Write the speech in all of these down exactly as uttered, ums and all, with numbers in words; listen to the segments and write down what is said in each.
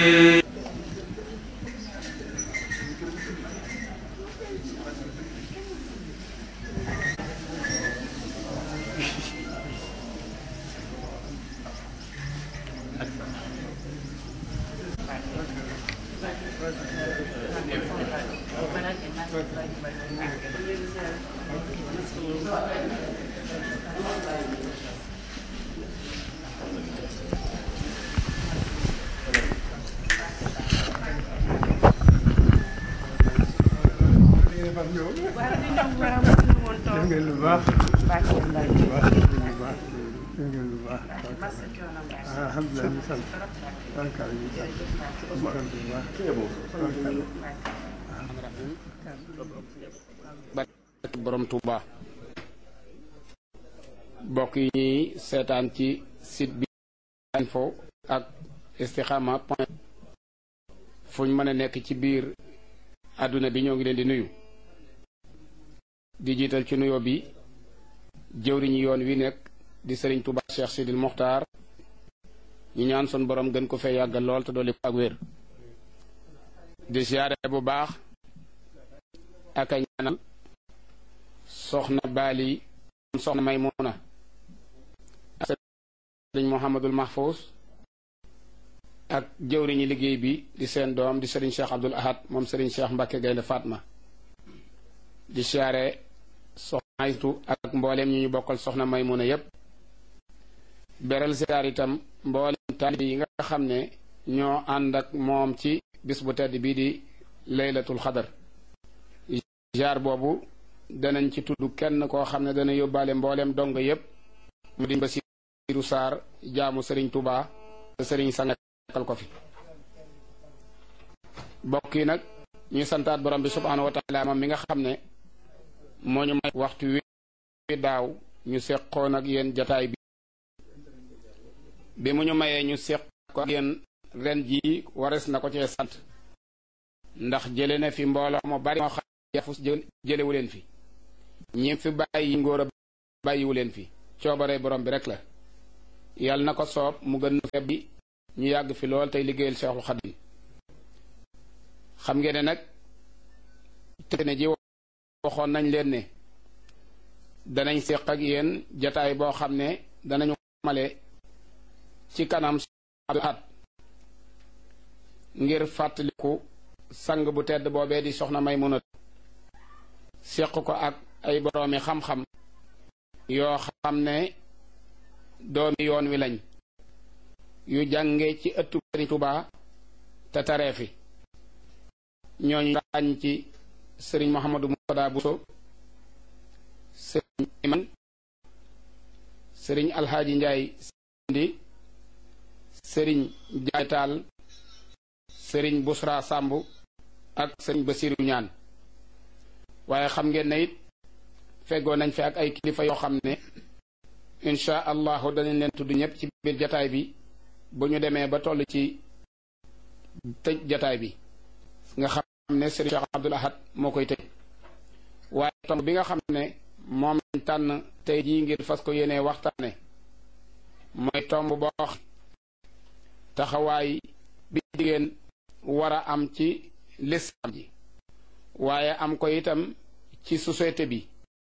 borom Touba bokk yi ñuy seetaan ci site bi info ak istikhama point fuñ mën a nekk ci biir àdduna bi ñoo ngi leen di nuyu di jiital ci nuyoo bi jëwriñu yoon wi nekk di Serigne Touba Cheikh Sidil Mokhtar ñu ñaan son borom gën ko fee yàggal lool te dolli ko ak wér di siyaare bu baax ak a ñaanal soxna Bali soxna Maymuna ak Serigne Mouhamadul Mahfous ak jëwriñu liggéey bi di seen doom di Serigne Cheikh Abdoul Ahad moom Serigne Cheikh Mbacke Gaynde Fatma di siyaare soxna Aytu ak mbooleem ñu ñu bokkal soxna Maymuna yépp beral siyaar itam mbooleem taalibe yi nga xam ne ñoo ànd ak moom ci bis bu tedd bii di laylatul xadar jaar boobu danañ ci tudd kenn koo xam ne dana yóbbaale mbooleem dong yépp mu di Basiiru Saar jaamu Sëriñ Tuubaa te sëriñ sangal ko fi bokk yi nag ñuy santaat borom bi subhaanahu wa taala moom mi nga xam ne moo ñu may waxtu wi daaw ñu seqoon ak yéen jataay bi bi mu ñu mayee ñu seq ko ak yéen ren jii wares na ko cee sant ndax jële na fi mbooloo mu bari moo xam yafus jëlewu leen fi ñi fi bàyyi ngóor a bàyyiwu leen fi coobare borom bi rek la yàlla na ko soob mu gën feb bi ñu yàgg fi lool tey liggéeyal Seexul Xadiim xam ngeen ne nag te ne ji waxoon nañ leen ne danañ seq ak yéen jataay boo xam ne danañu male ci kanam at ngir fàttaliku sang bu tedd boobee di soxna Maymuna seq ko ak ay boroomi xam-xam yoo xam ne doomi yoon wi lañ yu jànge ci ëttu Sëriñ Tuubaa te taree fi ñooñu ràññ ci sëriñ Mouhamadou Moutada Bousso sëriñ Iman sëriñ Alxaaji Njaay Sindi sëriñ Jaay Taal sëriñ Busra Sàmb ak sëriñ Basiru Ñaan waaye xam ngeen ne it feggoo nañ fi ak ay kilifa yoo xam ne insha allahu danañ leen tudd ñëpp ci biir jataay bi bu ñu demee ba toll ci tëj jataay bi nga xam ne sëriñ Cheikh Abdoul Ahad moo koy tëj waaye tomb bi nga xam ne moom lañ tànn tey jii ngir fas ko yéenee waxtaane mooy tomb boo taxawaay bi jigéen war a am ci lislaam ji waaye am ko itam ci société bi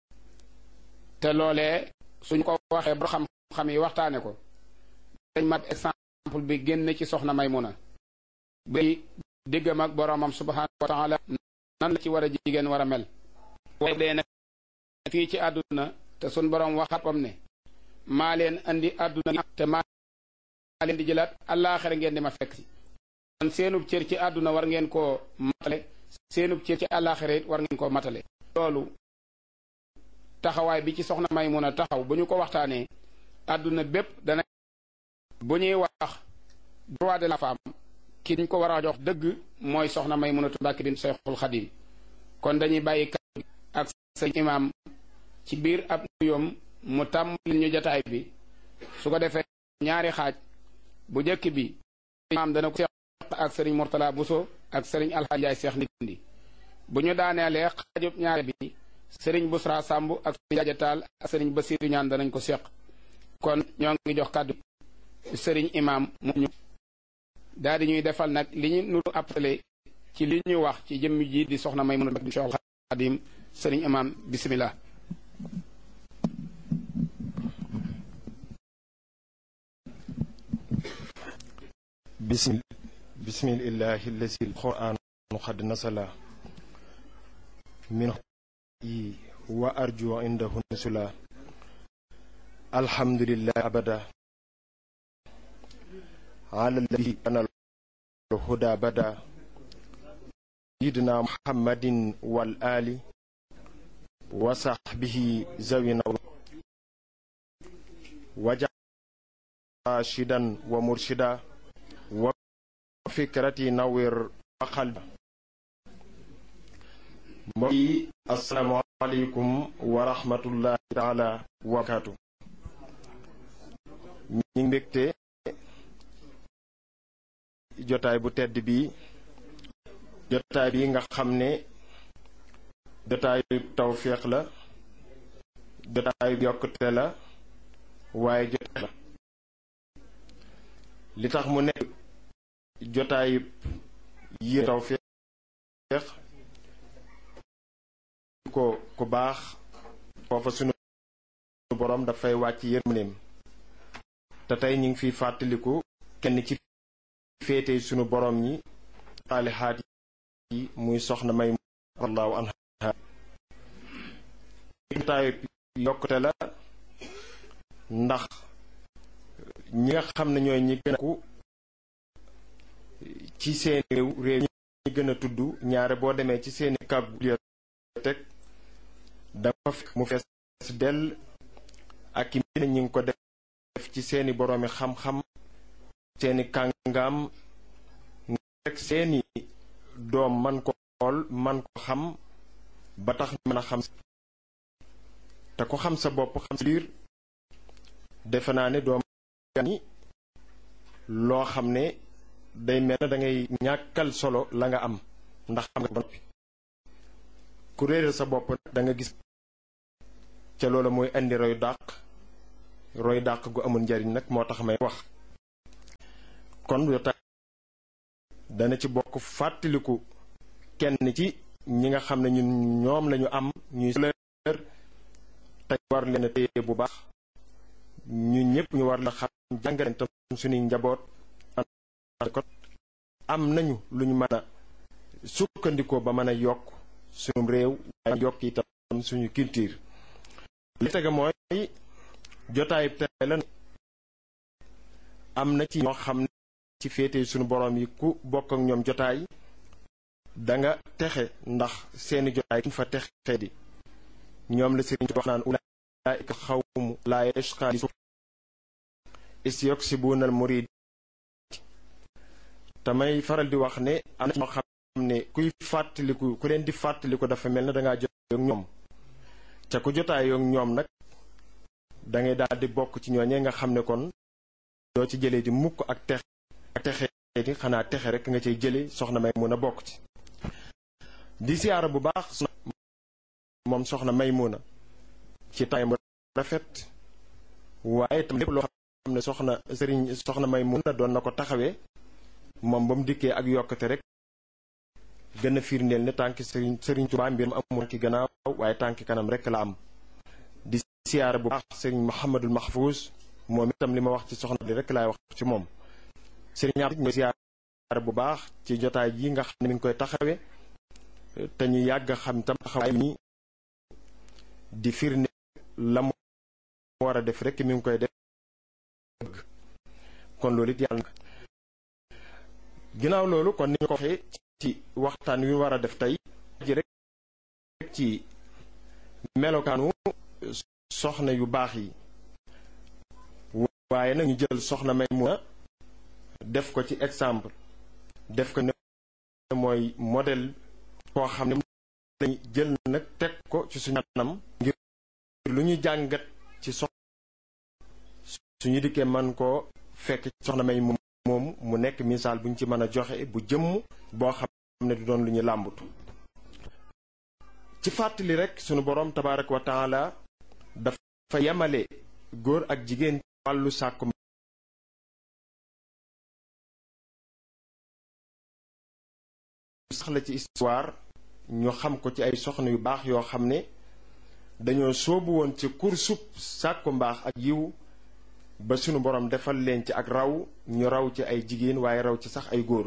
te loolee suñ ko waxee ba xam-xam yi waxtaane ko dañ mat exemple bi génn ci soxna Maymuna bi diggam ak boroomam subhaanahu wa taala nan la ci war a jigéen war a mel waaye dee nag fii ci àdduna te suñ boroom waxatam ne maa leen andi àdduna te maa leen di jëlaat àllaaxira ngeen di ma fekk si kon seenub cër ci àdduna war ngeen koo matale seenub cër ci àllaaxira it war ngeen koo matale loolu taxawaay bi ci soxna Maymuna taxaw bu ñu ko waxtaanee àdduna bépp dana bu ñuy wax droit de la femme ki ñu ko war a jox dëgg mooy soxna Maymunatu Mbàkke bint Seexul Xadiim kon dañuy bàyyi kàddu ak sëñ imaam ci biir ab nuyoom mu tàmbali ñu jataay bi su ko defee ñaari xaaj bu njëkk bi imaam dana ko seq ak sëriñ Mourtala Bousso ak sëriñ Alxaaji Njaay Seex Ndindi bu ñu daaneelee xaajub ñaari bi sëriñ Busra Sàmb ak sëriñ Jaaja Taal ak sëriñ Basiiru Ñaan danañ ko seq kon ñoo ngi jox kàddu sëriñ imaam mu ñu daal di ñuy defal nag li ñu nuru appelé ci li ñu wax ci jëmm ji di soxna Maymuna bintu Cheikh Khadim sëriñ imam bismillah. bismil bismillahi allazi alquran qad nasala min wa arju indahu nusula alhamdulillahi abada ala alladhi kana الهدى بدا سيدنا محمد والآل وصحبه زوينا وجعل راشدا ومرشدا وفكرتي نور وقلبا. السلام عليكم ورحمة الله تعالى وبركاته. ñi mbégte jotaay bu tedd bi jotaay bi nga xam ne jotaayu tawféex la jotaayu yokkute la waaye jotaay la li tax mu nekk jotaayu yi tawféex ko ku baax foofa sunu borom dafay wàcc yërmandeem te tey ñu ngi fiy fàttaliku kenn ci féete sunu borom ñi saalihaat yi muy soxna may wallahu anha jotaayu yokkute la ndax ñi nga xam ne ñooy ñi gën a ku ci seen réew réew ñi gën a tudd ñaare boo demee ci seeni kab bibliothèque dafa fekk mu fees dell ak i mbir ñi ngi ko def ci seeni boroomi xam-xam seeni kàngaam rek seeni doom man ko xool man ko xam ba tax ñu mën a xam te ko xam sa bopp xam sa biir defe naa ne doom ni loo xam ne day mel na da ngay ñàkkal solo la nga am ndax xam nga ba noppi ku réeral sa bopp da nga gis ca loola mooy indi roy dàq roy dàq gu amul njariñ nag moo tax may wax kon jotaay dana ci bokk fàttaliku kenn ci ñi nga xam ne ñun ñoom lañu am ñuy leer te war leen a téye bu baax ñun ñëpp ñu war la xam jàngaleen tam suñuy njaboot ko am nañu lu ñu mën a sukkandikoo ba mën a yokk suñu réew waaye yokk itam suñu culture li tege mooy jotaay tey la am na ci ñoo xam ne ci féete suñu borom yi ku bokk ak ñoom jotaay danga texe ndax seeni jotaay kuñ fa texe di ñoom la sëriñ wax naan ulaa'ika xawmu laa yashqaa is yoksibuna al murid tamay faral di wax ne am na ñoo xam ne kuy fàttaliku ku leen di fàttaliku dafa mel ne dangaa jotaay ak ñoom ca ku jotaay ak ñoom nag dangay daal di bokk ci ñooñee nga xam ne kon doo ci jëlee di mukk ak texe ak texe di xanaa texe rek nga cay jële soxna Maymuna bokk ci di siyaara bu baax moom soxna Maymuna ci taayam rafet waaye tam lépp loo xam ne soxna sëriñ soxna Maymuna doon na ko taxawee moom ba mu dikkee ak yokkate rek gën a firndeel ne tànki sëriñ sëriñ Tuubaa mbir mu amul tànki gannaaw waaye tànki kanam rek la am di siyaara bu baax sëriñ Muhammadul Mahfouz moom itam li ma wax ci soxna bi rek laay wax ci moom sëriñ am mooy siyaara bu baax ci jotaay yi nga xam ne mi ngi koy taxawe te ñu yàgg xam tam taxawaay ni di firnde la mu war a def rek mi ngi koy def kon loolu it yàlla ginnaaw loolu kon ni ñu ko waxee ci waxtaan wi war a def tey ji rek ci melokaanu soxna yu baax yi waaye nag ñu jël soxna Maymuna def ko ci exemple def ko ne mooy modèle koo xam ne lañ jël nag teg ko ci suñu anam ngir lu ñu jàngat ci soxna suñu dikkee man koo fekk soxna may moom mu nekk misaal bu ñu ci mën a joxe bu jëmm boo xam ne du doon lu ñu làmbatu ci fàttali rek sunu boroom tabaaraka wa taala dafa yemale góor ak jigéen wàllu sàkku sax la ci histoire ñu xam ko ci ay soxna yu baax yoo xam ne dañoo soobu woon ci kursub sàkku mbaax ak yiw ba sunu borom defal leen ci ak raw ñu raw ci ay jigéen waaye raw ci sax ay góor.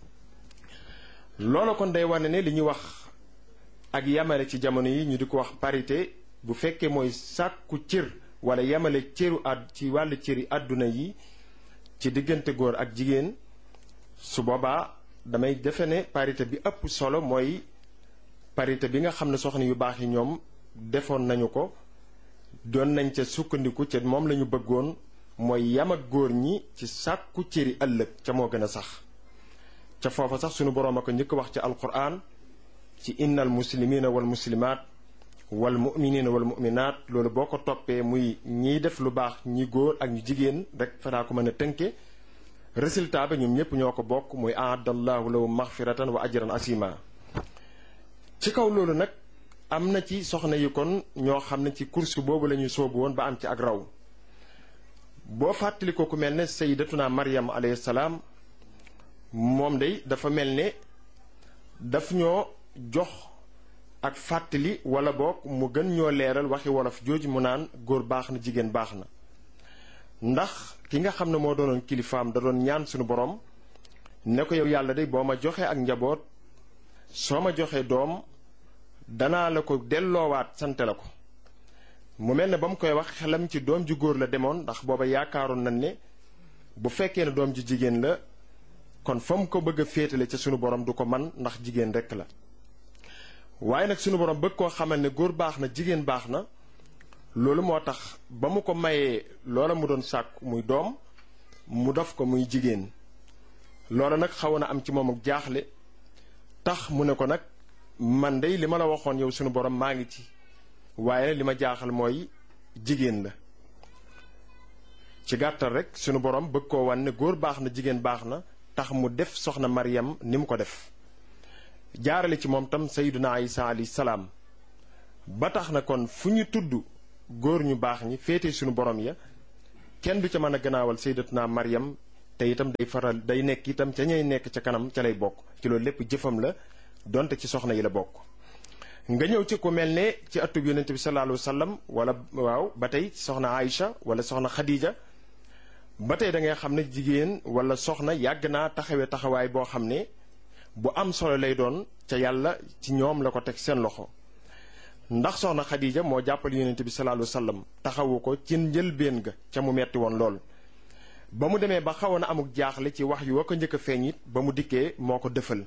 loolu kon day wane ne li ñuy wax ak yamale ci jamono yi ñu di ko wax parité bu fekkee mooy sàkku cër wala yamale cëru àdd ci wàllu cëri àdduna yi ci diggante góor ak jigéen, su boobaa damay defe ne parité bi ëpp solo mooy parité bi nga xam ne soxna yu baax yi ñoom defoon nañu ko, doon nañ ca sukkandiku ca moom lañu bëggoon, mooy yam ak góor ñi ci sàkku cëri ëllëg ca moo gën a sax. ca foofa sax sunu boroom a ko njëkk wax ci alquran ci innal muslimina wal muslimaat wal muminina wal muminaat. loolu boo ko toppee muy ñiy def lu baax ñi góor ak ñu jigéen rek fanaa ko mën a tënke. résultat ba ñoom ñëpp ñoo ko bokk muy aadallahu lahu maxfiratan wa ajran asima. ci kaw loolu nag am na ci soxna yi kon ñoo xam ne ci course boobu la ñuy soobu woon ba am ci ak raw. boo fàttali ko ku mel ne sayyidatuna Maryam alayhi salaam, moom day dafa mel ne daf ñoo jox ak fàttali wala boog mu gën ñoo leeral waxi wolof jooju mu naan góor baax na jigéen baax na. ndax ki nga xam ne moo doonoon kilifaam da doon ñaan suñu borom ne ko yow yàlla day boo ma joxee ak njaboot, soo ma joxee doom danaa la ko delloowaat sante la ko. mu mel ne ba mu koy wax xelam ci doom ju góor la demoon, ndax booba yaakaaroon nañ ne bu fekkee ne doom ju jigéen la kon fa mu ko bëgg a féetale ca sunu borom du ko man, ndax jigéen rekk la. waaye nag sunu borom bëgg koo xamal ne góor baax na jigéen baax na. loolu moo tax ba mu ko mayee loola mu doon sàkk muy doom mu def ko muy jigéen. loola nag xawoon na am ci moom ak jaaxle, tax mu ne ko nag man dey li ma la waxoon yow sunu borom maa ngi ci, waaye li ma jaaxal mooy jigéen la. ci gàttal rek sunu borom bëgg koo wan ne góor baax na jigéen baax na, tax mu def soxna Maryam ni mu ko def. jaarale ci moom tam sayyiduna Isa alayhi salaam. ba tax na kon fu ñu tudd góor ñu baax ñi féete sunu borom ya kenn du ca mën a gannaawal sayyidatuna Maryam, te itam day faral day nekk itam ca ñay nekk ca kanam ca lay bokk. ci loolu lépp jëfam la, donte ci soxna yi la bokk. nga ñëw ci ku mel ne ci atub yonent bi sallallahu alayhi wa sallam wala waaw ba tey soxna Aïcha wala soxna Khadija, ba tey da ngay xam ne jigéen wala soxna yàgg naa taxawee taxawaay boo xam ne bu am solo lay doon ca yàlla ci ñoom la ko teg seen loxo. ndax soxna Khadija moo jàppal yonent bi sallallahu alayhi wa sallam taxawu ko ci njëlbéen ga ca mu metti woon lool. ba mu demee ba xawoon a amuk jaaxle ci wax yu wa ko njëkk a feeñ it ba mu dikkee moo ko dëfal.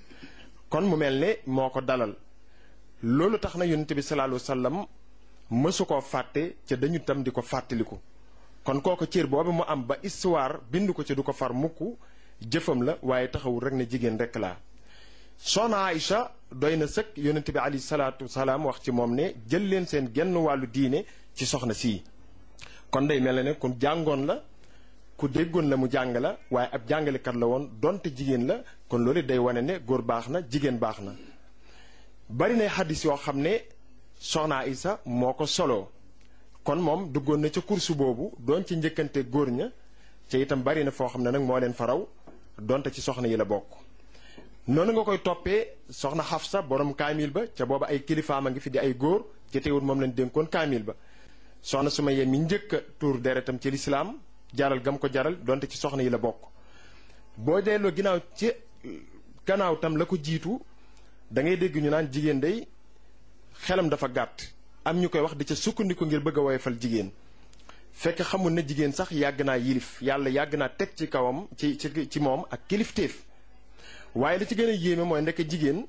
kon mu mel ne moo ko dalal. loolu tax na yonent bi sallallahu alayhi wa sallam mësu koo fàtte ca dañu tam di ko fàttaliku. kon kooku cër boobu mu am ba histoire bind ko ci du ko far mukk jëfam la, waaye taxawul rek ne jigéen rek laa. soxna Aïcha doy na sëkk yonent bi alayhi salaatu salaam wax ci moom ne jël leen seen genn wàllu diine ci soxna sii. kon day mel ne ku jàngoon la, ku déggoon la mu jàng la, waaye ab jàngalekat la woon donte jigéen la. kon loolu day wane ne góor baax na jigéen baax na. bari na xaddis yoo xam ne soxna Aïcha moo ko solo. kon moom duggoon na ca kursu boobu doon ci njëkkante góor ña, ca itam bari na foo xam ne nag moo leen faraw donte ci soxna yi la bokk. noonu nga koy toppee soxna Xafsa borom kaamil ba, ca booba ay kilifaam a ngi fi di ay góor, ci teewul moom lañ dénkoon kaamil ba. soxna Sumayya mi njëkk a tuur deretam ci lislaam jaral gam ko jaral donte ci soxna yi la bokk. boo delloo ginnaaw ci gannaaw tam la ko jiitu da ngay dégg ñu naan jigéen day xelam dafa gàtt, am ñu koy wax di ca sukkandiku ngir bëgg a woyofal jigéen. fekk xamul ne jigéen sax yàgg naa yilif, yàlla yàgg naa teg ci kawam ci ci ci moom ak kilifteef. waaye li ci gën a yéeme mooy ndekk jigéen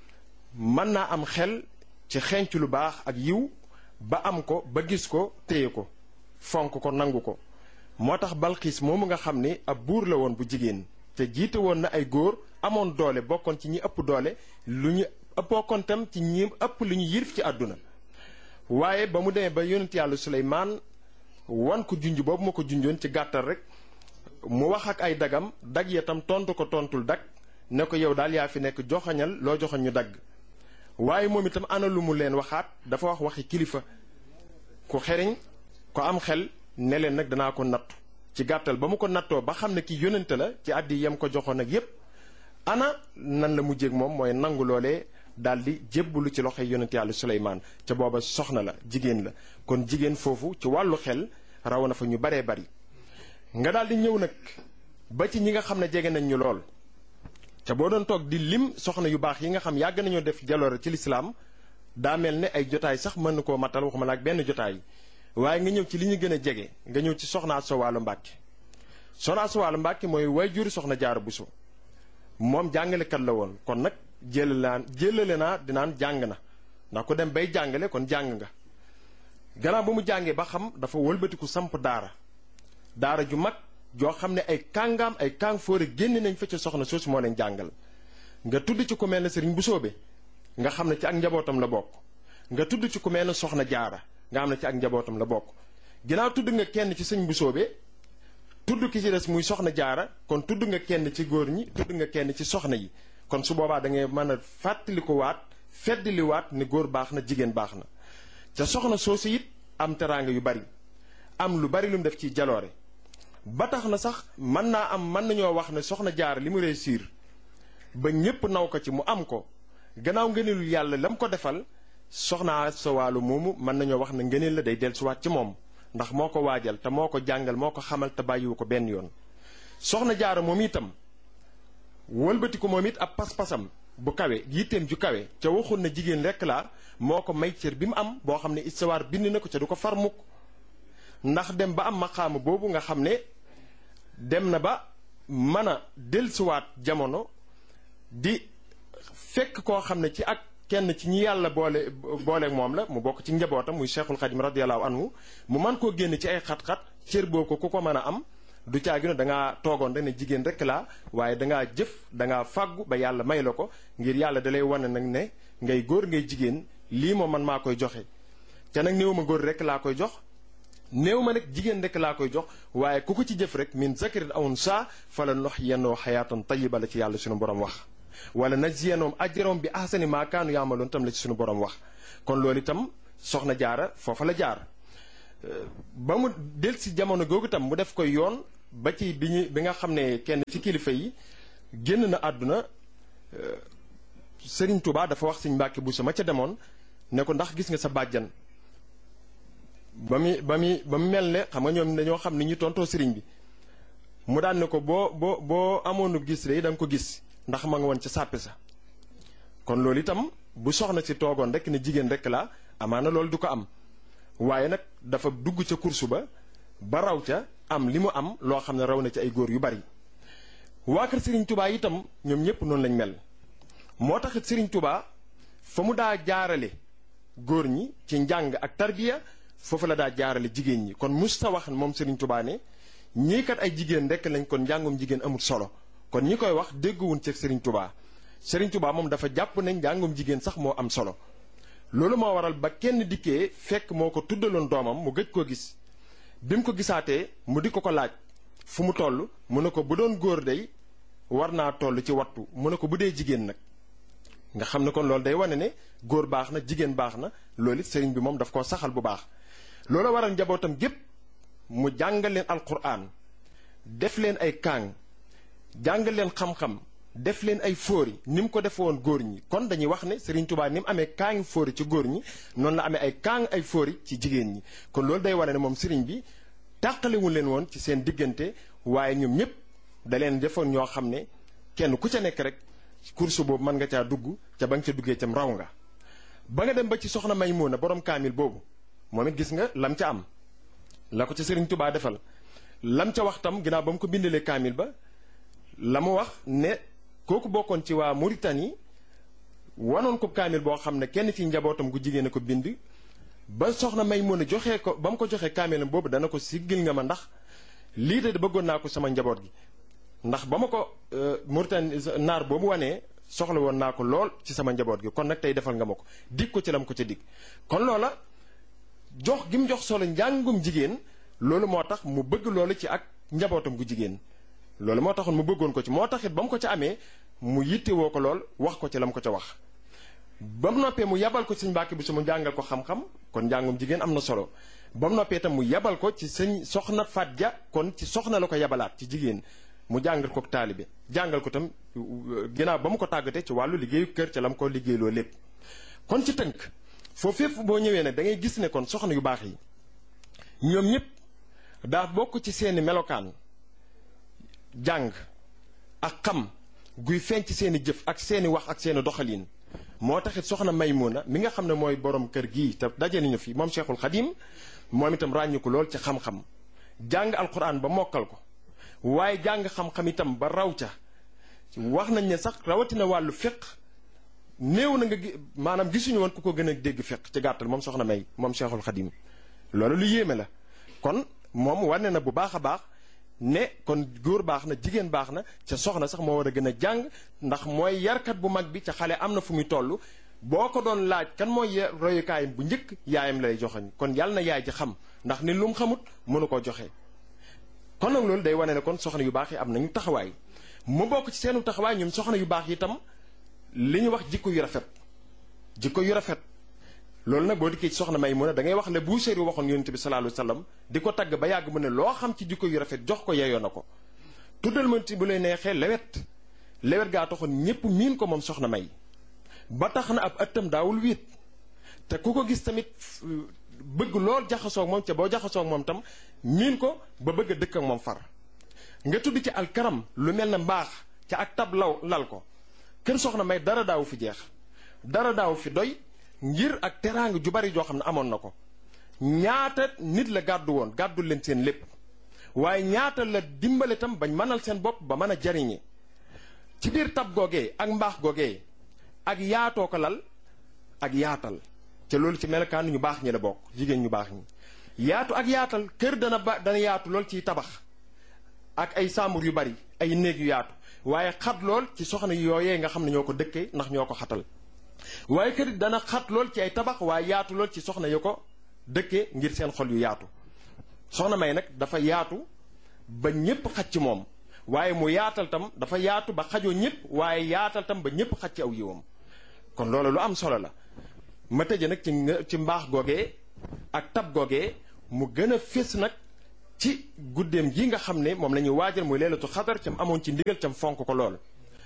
mën naa am xel ci xenc lu baax ak yiw ba am ko ba gis ko téye ko fonk ko nangu ko. moo tax Balxiis moomu nga xam ne ab buur la woon bu jigéen, te jiite woon na ay góor, amoon doole, bokkoon ci ñi ëpp doole, lu ñu bokkoon tam ci ñi ëpp lu ñu yilif ci àdduna. waaye ba mu demee ba yonent yàlla Suleymaan wan ko junj boobu ma ko junjoon ci gàttal rek, mu wax ak ay dagam, dag ya tam tontu ko tontul dag ne ko yow daal yaa fi nekk joxañal loo joxañ ñu dagg. waaye moom itam ana lu mu leen waxaat, dafa wax waxi kilifa ku xeriñ ko am xel ne leen nag danaa ko nattu. ci gàttal ba mu ko nattoo ba xam ne ki yónnante la ci àddi yam ko joxoon ak yépp, ana nan la mujjéeg moom mooy nangu loolee daal di jébbalu ci loxoy yonent yàlla Suleymaan ca booba soxna la jigéen la kon jigéen foofu ci wàllu xel raw na fa ñu baree bari nga daal di ñëw nag ba ci ñi nga xam ne jege nañ ñu lool ca boo doon toog di lim soxna yu baax yi nga xam yàgg nañoo def jaloore ci lislaam daa mel ne ay jotaay sax mën na koo matal waxuma la ak benn jotaay waaye nga ñëw ci li ñu gën a jege nga ñëw ci soxna Asta Walo Mbàkke soxna Asta Walo Mbàkke mooy waajur soxna Jaara Buso moom jàngalekat la woon kon nag jëlale naa jëlale naa dinaan jàng na ndax ku dem bay jàngale kon jàng nga gannaaw ba mu jàngee ba xam dafa wëlbatiku samp daara daara ju mag joo xam ne ay kàngaam ay kàng fóore génn nañ fa ca soxna soosu moo leen jàngal nga tudd ci ku mel ne sëriñ Busoobe nga xam ne ci ak njabootam la bokk nga tudd ci ku mel ne soxna Jaara nga xam ne ci ak njabootam la bokk ginnaaw tudd nga kenn ci sëñ Busoobe tudd ki ci des muy soxna Jaara kon tudd nga kenn ci góor ñi tudd nga kenn ci soxna yi kon su boobaa da ngay mën a fàttali ko waat feddali waat ne góor baax na jigéen baax na ca soxna soosu it am teraanga yu bari am lu bari lu mu def ci jaloore ba tax na sax mën naa am mën nañoo wax ne soxna Jaara li mu réussir ba ñépp naw ko ci mu am ko gannaaw ngëneelul yàlla la mu ko defal soxna Asta Walo moomu mën nañoo wax ne ngëneel la day dellusiwaat ci moom ndax moo ko waajal te moo ko jàngal moo ko xamal te bàyyiwu ko benn yoon soxna Jaara moom itam wëlbati ko moom it ab pas-pasam bu kawe yitteem ju kawe ca waxul na jigéen rekk laa moo ko may cër bi mu am boo xam ne istawaar bind na ko ca du ko far mukk ndax dem ba am maqaama boobu nga xam ne dem na ba mën a dellusiwaat jamono di fekk koo xam ne ci ak kenn ci ñi yàlla boole booleeg moom la mu bokk ci njabootam muy Cheikhul Khadim radiyallahu anhu mu mën koo génn ci ay xat-xat cër boo ko ku ko mën a am du caagi no dangaa toogoon rek ne jigéen rek laa waaye dangaa jëf dangaa fàggu ba yàlla may la ko ngir yàlla dalay wane nag ne ngay góor ngay jigéen lii moom man maa koy joxe te nag néew ma góor rek laa koy jox néew ma nag jigéen rek laa koy jox waaye ku ko ci jëf rek min zakarin aw unsaa fala nuhyiyannahu hayaatan tayyiba la ci yàlla suñu borom wax wala najziyannahum ajrahum bi ahsani maa kaanu ya'maluun tam la ci suñu borom wax kon loolu itam soxna Jaara foofa la jaar ba mu del si jamono googu itam mu def koy yoon ba ci bi ñu bi nga xam ne kenn ci kilifa yi génn na àdduna Sëriñ Tuubaa dafa wax Sëriñ Mbàkke Buso ma ca demoon ne ko ndax gis nga sa bàjjan ba muy ba muy ba mu mel ne xam nga ñoom dañoo xam ni ñu tontoo sëriñ bi mu daan ne ko boo boo boo amoonu gis rek da nga ko gis ndax ma nga woon ca sàppe sa kon loolu itam bu soxna si toogoon rek ne jigéen rek la amaana loolu du ko am waaye nag dafa dugg ca kursu ba ba raw ca am li mu am loo xam ne raw na ci ay góor yu bari waa kër Serigne Touba itam ñoom ñëpp noonu lañ mel moo taxit Serigne Touba fa mu daa jaarale góor ñi ci njàng ak tarbiya foofu la daa jaarale jigéen ñi kon musta wax moom Serigne Touba ne ñii kat ay jigéen rek lañ kon njàngum jigéen amul solo kon ñi koy wax dégguwuñ ci Serigne Touba Serigne Touba moom dafa jàpp ne njàngum jigéen sax moo am solo loolu moo waral ba kenn dikkee fekk moo ko tuddaloon doomam mu gëj koo gis bi mu ko gisaatee mu di ko ko laaj fu mu toll mu ne ko bu doon góor day war naa toll ci wattu mu ne ko bu dee jigéen nag nga xam ne kon loolu day wane ne góor baax na jigéen baax na loolu it sëriñ bi moom daf koo saxal bu baax loolu waral njabootam gépp mu jàngal leen alquran def leen ay kaang jàngal leen xam-xam def leen ay fóori ni mu ko defe woon góor ñi kon dañuy wax ne Serigne Touba ni mu amee kaangi fóori ci góor ñi noonu la amee ay kaang ay fóori ci jigéen ñi kon loolu day wane ne moom Serigne bi tàqalewul leen woon ci seen diggante waaye ñoom ñëpp da leen defoon ñoo xam ne kenn ku ca nekk rek course boobu mën nga caa dugg ca ba nga ca duggee cam raw nga ba nga dem ba ci soxna Maymuna borom kaamil boobu moom it gis nga lam ca am la ko ca Serigne Touba defal lam ca wax tam ginnaaw ba mu ko bindalee kaamil ba la mu wax ne kooku bokkoon ci waa Mauritanie wanoon ko kaamil boo xam ne kenn ci njabootam gu jigéen a ko bind ba soxna Maymuna joxee ko ba mu ko joxee kaamilam boobu dana ko siggil nga ma ndax lii de bëggoon naa ko sama njaboot gi ndax ba ma ko Mauritanie naar boobu wanee soxla woon naa ko lool ci sama njaboot gi kon nag tey defal nga ma ko dig ko ci lam ko ca dig kon loola jox gi mu jox solo njàngum jigéen loolu moo tax mu bëgg loolu ci ak njabootam gu jigéen loolu moo taxoon mu bëggoon ko ci moo taxit ba mu ko ca amee mu yittewoo ko lool wax ko ci la mu ko ca wax ba mu noppee mu yabal ko sëñ Mbàkke Buso mu jàngal ko xam-xam kon njàngum jigéen am na solo ba mu noppee itam mu yabal ko ci sëñ soxna Faat Ja kon ci soxna la ko yabalaat ci jigéen mu jàngal ko taalibe jàngal ko tam ginnaaw ba mu ko tàggatee ci wàllu liggéeyu kër ca la mu ko liggéeyloo lépp. kon ci tënk foofu fépp boo ñëwee nag da ngay gis ne kon soxna yu baax yi ñoom ñëpp daa bokk ci seeni melokaan jàng ak xam guy feeñ ci seeni jëf ak seeni wax ak seeni doxalin. moo taxit soxna Maymuna mi nga xam ne mooy borom kër gii te daje nañu fi moom Cheikhul Khadim moom itam ràññu ko lool ci xam-xam jàng alquran ba mokkal ko waaye jàng xam-xam itam ba raw ca wax nañ ne sax rawatina wàllu fiq néew na nga maanaam gisuñu woon ku ko gën a dégg fiq ci gàttal moom soxna May moom Cheikhul Khadim loolu lu yéeme la. kon moom wane na bu baax a baax ne kon góor baax na jigéen baax na ca soxna sax moo war a gën a jàng ndax mooy yarkat bu mag bi ca xale am na fu muy toll boo ko doon laaj kan mooy royukaayam bu njëkk yaayam lay joxoñ kon yàlla na yaay ji xam ndax ni lu mu xamut mënu koo joxe. kon nag loolu day wane ne kon soxna yu baax yi am nañu taxawaay mu bokk ci seenu taxawaay ñoom soxna yu baax yi itam li ñu wax jikko yu rafet jikko yu rafet. loolu nag boo dikkee ci soxna Maymuna da ngay wax le Buusiri waxoon yonent bi sallallahu alayhi wasallam di ko tagg ba yàgg mu ne loo xam ci jikko yu rafet jox ko yeyoo na ko tuddal ma ci bu lay neexee lewet lewet gaa taxoon ñépp miin ko moom soxna May ba tax na ab ëttam daawul wiit te ku ko gis tamit bëgg lool jaxasoog moom ca boo jaxasoog moom tam miin ko ba bëgg a dëkk ak moom far nga tudd ci alkaram lu mel ne mbaax ca ak tab law lal ko kër soxna May dara daawu fi jeex dara daawu fi doy ngir ak teraanga ju bari joo xam ne amoon na ko ñaata nit la gàddu woon gàddul leen seen lépp waaye ñaata la dimbale tam bañ mënal seen bopp ba mën a jariñe ci biir tab googee ak mbaax googee ak yaatoo ko lal ak yaatal ca loolu ci melokaan ñu baax ñi la bokk jigéen ñu baax ñi yaatu ak yaatal kër dana ba dana yaatu lool ciy tabax ak ay sàmbur yu bari ay néeg yu yaatu waaye xat lool ci soxna yooyee nga xam ne ñoo ko dëkkee ndax ñoo ko xatal waaye kër it dana xat lool ci ay tabax waaye yaatu lool ci soxna yu ko dëkkee ngir seen xol yu yaatu soxna May nag dafa yaatu ba ñépp xaj ci moom waaye mu yaatal tam dafa yaatu ba xajoo ñépp waaye yaatal tam ba ñépp xaj ci aw yiwam kon loolu lu am solo la ma tëje nag ci ci mbaax googee ak tab googee mu gën a fés nag ci guddeem gi nga xam ne moom la ñuy waajal muy leelatu xadar cam amoon ci ndigal cam fonk ko lool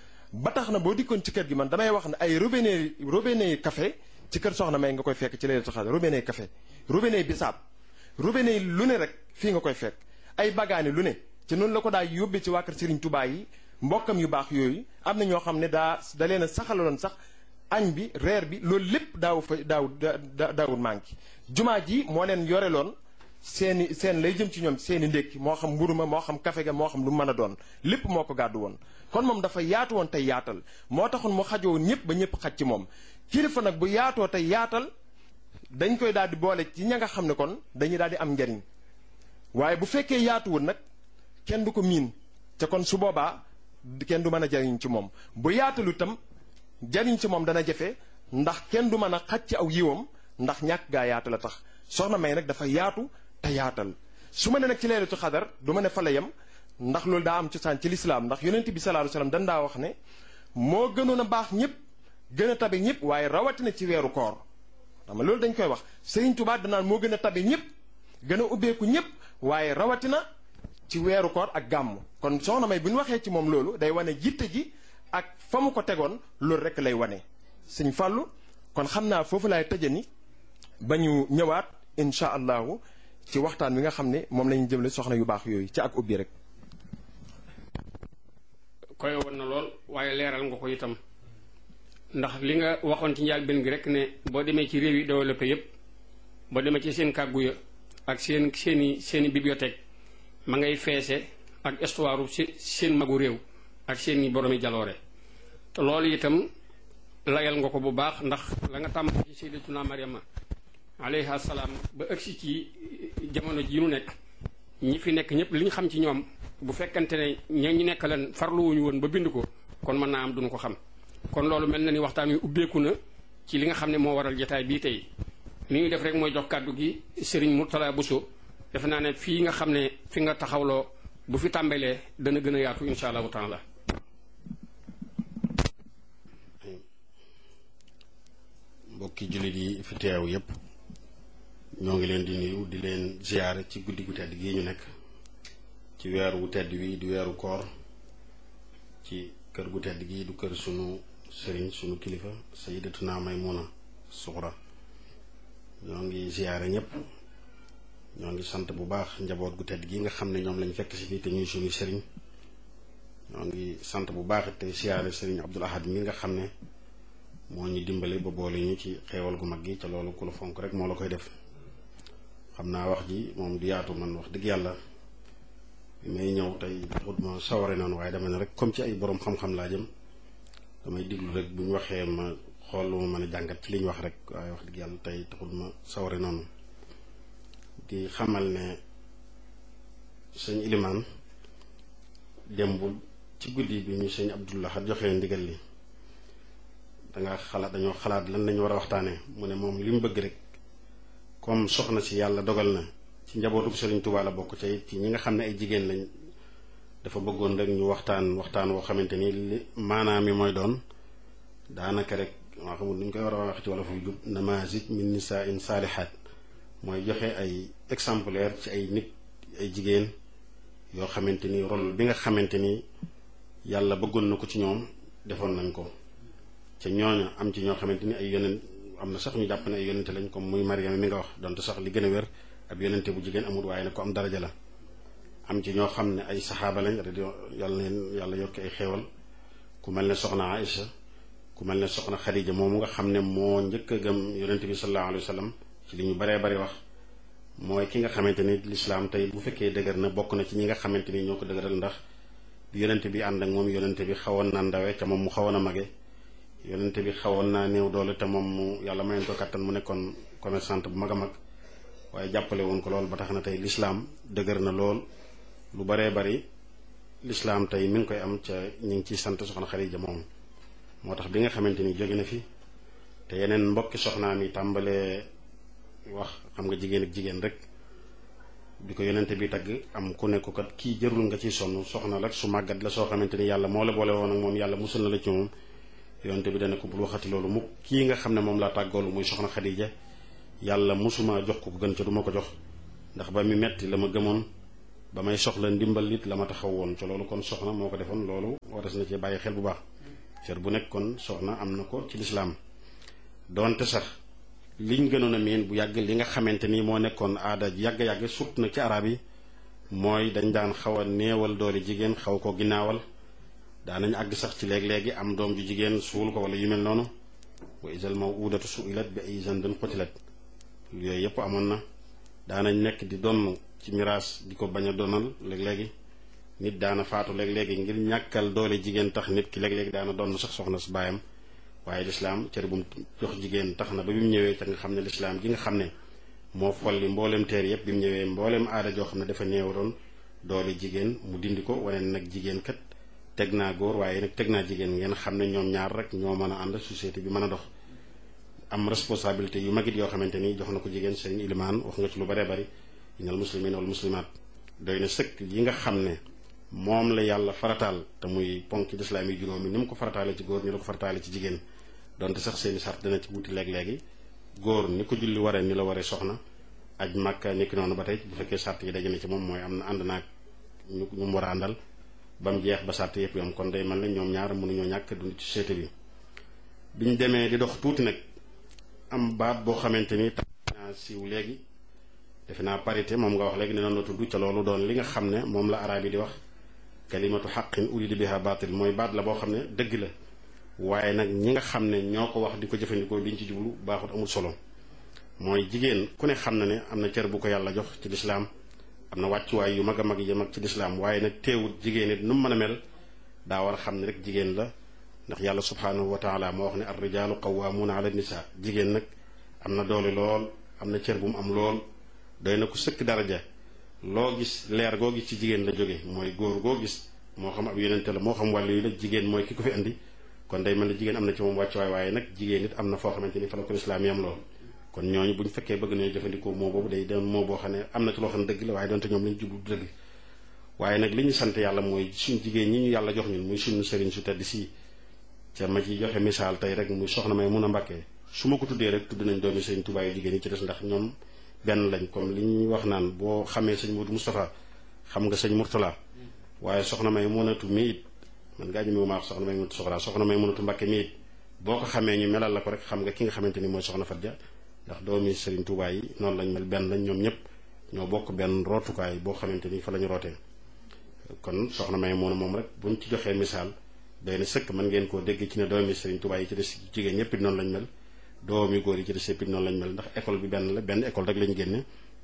ba tax na boo dikkoon ci kër gi man damay wax ne ay robinet robinet café ci kër soxna May nga koy fekk ci leelatu xadar robinet café robinet bisaab robinet lu ne rek fii nga koy fekk ay bagaani lu ne ci noonu la ko daa yóbbee ci waa kër Serigne Touba yi mbokkam yu baax yooyu am na ñoo xam ne daa da leen a saxaloon sax añ bi reer bi loolu lépp daaw fa daaw daawul manqué jumaa ji moo leen yoreloon seeni seen lay jëm ci ñoom seeni ndékki moo xam mburu ma moo xam kafe ga moo xam lu mën a doon lépp moo ko gàddu woon kon moom dafa yaatu woon tey yaatal moo taxoon mu xajoo ñëpp ba ñëpp xaj ci moom kilifa nag bu yaatoo tey yaatal dañ koy daal di boole ci ña nga xam ne kon dañuy daal di am njariñ waaye bu fekkee yaatuwul nag kenn du ko miin te kon su boobaa kenn du mën a jariñ ci moom bu yaatalu itam jariñ ci moom dana jafe ndax kenn du mën a xaj ci aw yiwam ndax ñàkk gaa yaatu la tax soxna May nag dafa yaatu te yaatal su ma ne nag ci leelatu xadar du ma ne fa la yem ndax loolu daa am cosaan ci lislaam ndax yonent bi sallallahu alayhi wasallam dan daa wax ne moo gënoon a baax ñëpp gën a tabe ñëpp waaye rawatina ci weeru koor xam nga loolu dañ koy wax Serigne Touba danaan moo gën a tabe ñëpp gën a ubbeeku ñëpp waaye rawatina ci weeru koor ak gàmm kon soxna May bu ñu waxee ci moom loolu day wane jitte ji ak fa mu ko tegoon loolu rek lay wane sëñ Fàllu kon xam naa foofu laay tëjani ba ñu ñëwaat incha allahu ci waxtaan wi nga xam ne moom la ñu jëmle soxna yu baax yooyu ci ak ubbi rek. koy woon na lool waaye leeral nga ko itam ndax li nga waxoon ci njëlbéen gi rek ne boo demee ci réew yi développé yépp boo demee ci seen kàggu ya ak seen seeni seeni bibliothèque ma ngay feese ak histoire seen magu réew ak seeni boromi jaloore te loolu itam layal nga ko bu baax ndax la nga tàmm ci sayyidatuna Maryama alayha salaam ba ëgsi ci jamono ji nu nekk ñi fi nekk ñëpp li ñu xam ci ñoom bu fekkante ne ña ñu nekk leen farluwuñu woon ba bind ko kon mën naa am duñu ko xam kon loolu mel na ni waxtaan wi ubbeeku na ci li nga xam ne moo waral jotaay bii tey li ñuy def rek mooy jox kàddu gi Serigne Mourtala Bousso defe naa ne fii nga xam ne fi nga taxawloo bu fi tàmbalee dana gën a yaatu insha allahu taala. mbokki jullit yi fi teew yépp ñoo ngi leen di nuyu di leen ziyaare ci guddi gu tedd gii ñu nekk ci weeru wu tedd wi di weeru koor ci kër gu tedd gi du kër sunu sëriñ sunu kilifa Sayyidatuna Maymuna Suxra ñoo ngi ziyaare ñëpp ñoo ngi sant bu baax njaboot gu tedd gi nga xam ne ñoom lañ fekk si fii te ñuy sunu sëriñ ñoo ngi sant bu baax te ziyaare sëriñ Abdul Ahad mi nga xam ne moo ñu dimbale ba boole ñu ci xeewal gu mag gi ca loolu ku la fonk rek moo la koy def xam naa wax ji moom du yaatu man wax dëgg yàlla bi may ñëw tey taxut ma saware noonu waaye dama ne rek comme ci ay borom xam-xam laa jëm damay diglu rek bu ñu waxee ma xool lu ma mën a jàngat ci li ñu wax rek waaye wax dëgg yàlla tey taxut ma saware noonu di xamal ne sëñ Ilimaan démbul ci guddi bi ñu sëñ Abdul Ahad joxee ndigal li danga xalaat dañoo xalaat lan lañu war a waxtaanee mu ne moom li mu bëgg rek comme soxna si yàlla dogal na ci njabootu Sëriñ Tuubaa la bokk ca it ci ñi nga xam ne ay jigéen lañ dafa bëggoon rek ñu waxtaan waxtaan woo xamante ni li maanaam mi mooy doon daanaka rek maa xamul nu ñu koy war a wax ci wala fu jub namaazij min nisaa'in saalihaat mooy joxe ay exemplaire ci ay nit ay jigéen yoo xamante ni rôle bi nga xamante ni yàlla bëggoon na ko ci ñoom defoon nañ ko ca ñooñu am ci ñoo xamante ni ay yonent am na sax ñu jàpp ne ay yonente lañ comme muy Mariama mi nga wax donte sax li gën a wér ab yonente bu jigéen amul waaye nag ko am daraja la am ci ñoo xam ne ay saxaaba lañ radio yàlla leen yàlla yokk ay xéewal ku mel ne soxna Aïcha ku mel ne soxna Xadija moomu nga xam ne moo njëkk a gëm yonente bi sallallahu alayhi wa sallam ci li ñu baree bari wax mooy ki nga xamante ni lislaam tey bu fekkee dëgër na bokk na ci ñi nga xamante ni ñoo ko dëgëral ndax bi yonente bi ànd ak moom yonente bi xawoon naa ndawe ca moom mu xawoon a mage yonente bi xawoon naa néew doole te moom mu yàlla mayoon ko kattan mu nekkoon commerçante bu mag a mag waaye jàppale woon ko lool ba tax na tey lislaam dëgër na lool lu baree bari lislaam tey mi ngi koy am ca ñu ngi ciy sant soxna Xadija moom moo tax bi nga xamante ni jóge na fi te yeneen mbokki soxnaam yi tàmbalee wax xam nga jigéen ak jigéen rek bi ko yonente bi tagg am ku nekk kat kii jërul nga ciy sonn soxna rek su màggat la soo xamante ni yàlla moo la boole woon ak moom yàlla musul na la ci moom yonente bi dana ko bul waxati loolu mu kii nga xam ne moom laa tàggoolu muy soxna Xadija yàlla musuma jox ko ko gën ca du ma ko jox ndax ba mi metti la ma gëmoon ba may soxla ndimbal it la ma taxaw woon ca loolu kon soxna moo ko defoon loolu waras na ci bàyyi xel bu baax cër bu nekk kon soxna am na ko ci lislaam doonte sax liñ gënoon a miin bu yàgg li nga xamante ni moo nekkoon aada yàgg-yàgg surtout nag ci arab yi mooy dañ daan xaw a néewal doole jigéen xaw ko ginnaawal daanañ àgg sax ci léeg-léegi am doom ju jigéen suul ko wala yu mel noonu wa isal mawudatu suilat bi ay zandin qutilat yooyu yëpp amoon na daanañ nekk di donn ci miraas di ko bañ a donal léeg-léegi nit daana faatu léeg-léegi ngir ñàkkal doole jigéen tax nit ki léeg-léegi daana donn sax soxna su baayam waaye lislaam cër bu mu jox jigéen tax na ba bi mu ñëwee te nga xam ne lislaam gi nga xam ne moo folli mboolem teer yëpp bi mu ñëwee mboolem aada joo xam ne dafa néewaroon doole jigéen mu dindi ko wane nag jigéen kat teg naa góor waaye nag teg naa jigéen ngeen xam ne ñoom ñaar rek ñoo mën a ànd société bi mën a dox am responsabilité yu magit yoo xamante ni jox na ko jigéen sëriñ Ilimaan wax nga ci lu baree bari inal muslimin wal muslimaat doy na sëkk yi nga xam ne moom la yàlla farataal te muy ponk ci lislaam yi juróomi ni mu ko farataale ci góor ni la ko farataale ci jigéen donte sax seeni sart dana ci wuti léeg-léegi góor ni ko julli waree ni la waree soxna aj Makka nekki noonu ba tey bu fekkee sart yi daje na ci moom mooy am na ànd naag ñu ñu mu war a àndal ba mu jeex ba sart yëpp yom kon day mel ne ñoom ñaar mënuñoo ñàkk dund ci société bi biñ demee di dox tuuti nag am baat boo xamante ni tax naa siiw léegi defe naa parité moom nga wax léegi ne noonu la tudd ca loolu doon li nga xam ne moom la araab yi di wax kalimatu xaqin urida biha baatil mooy baat la boo xam ne dëgg la waaye nag ñi nga xam ne ñoo ko wax di ko jëfandikoo liñ ci jublu baaxut amul solo mooy jigéen ku ne xam na ne am na cër bu ko yàlla jox ci lislaam am na wàccuwaay yu mag a mag yi mag ci lislaam waaye nag teewut jigéen it nu mu mën a mel daa war a xam ne rek jigéen la ndax yàlla subhaanahu wa taala moo wax ne ar rijaalu qawwaamuuna ala nisaa jigéen nag am na doole lool am na cër bu mu am lool doy na ko sëkk daraja loo gis leer goo gis ci jigéen la jóge mooy góor goo gis moo xam ab yonente la moo xam wàllu yi la jigéen mooy ki ko fi andi kon day mel ne jigéen am na ci moom wàccuwaay waaye nag jigéen it am na foo xamante ni fa la ko lislaam yam lool kon ñooñu bu ñu fekkee bëgg nañu jëfandikoo moo boobu day doon moo boo xam ne am na ci loo xam ne dëgg la waaye doonte ñoom lañu jublu dëgg waaye nag li ñu sant yàlla mooy suñu jigéen ñi ñu yàlla jox ñun muy suñu sëriñ su tedd si ca ma ci joxe misaal tey rek muy soxna may mun a mbàkkee su ma ko tuddee rek tudd nañ doomi sëriñ Tuubaa yu jigéen yi ci des ndax ñoom benn lañ comme li ñuy wax naan boo xamee sëñ Modou Moustapha xam nga sëñ Mourtala waaye soxna may munatu mi it man ngaa ñëme ma wax soxna may mënatu soxra soxna may mënatu Mbàkke mi it boo ko xamee ñu melal la ko rek xam nga ki nga xamante ni mooy soxna Fat Dia ndax doomi Serigne Touba yi noonu lañ mel benn lañ ñoom ñëpp ñoo bokk benn rootukaay boo xamante ni fa la ñu rootee kon soxna may moom moom rek buñ ci joxee misaal doy na sëkk mën ngeen koo dégg ci ne doomi Serigne Touba yi ci des jigéen ñëpp it noonu lañ mel doomi góor yi ci des yëpp it noonu lañ mel ndax école bi benn la benn école rek lañ génne